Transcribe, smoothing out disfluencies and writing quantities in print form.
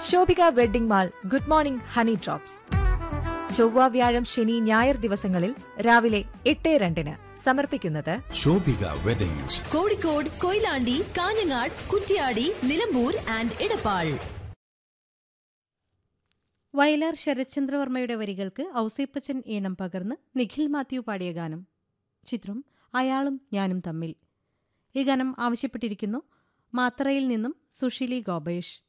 Shobhika wedding mall good morning honey drops. ചൊവ്വ, വ്യാഴം, ശനി, ഞായർ ദിവസങ്ങളിൽ രാവിലെ 8:02 സമർപ്പിക്കുന്നത് ശോഭിക വെഡിങ്സ്, കോഴിക്കോട്, കൊയിലാണ്ടി, കാഞ്ഞങ്ങാട്, കുറ്റ്യാടി, നിലമ്പൂർ ആൻഡ് ഇടപ്പാൾ. വയലാർ ശരത്ചന്ദ്രവർമ്മയുടെ വരികൾക്ക് ഔസേപ്പച്ചൻ ഈണം പകർന്ന് നിഖിൽ മാത്യു പാടിയ ഗാനം. ചിത്രം അയാളും ഞാനും തമ്മിൽ. ഈ ഗാനം ആവശ്യപ്പെട്ടിരിക്കുന്നു മാത്തറയിൽ നിന്നും സുഷിലി ഗോപേഷ്.